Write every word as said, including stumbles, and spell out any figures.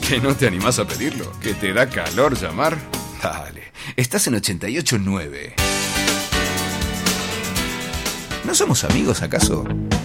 ¿Que no te animás a pedirlo? ¿Que te da calor llamar? Dale, estás en ochenta y ocho punto nueve. ¿No somos amigos acaso?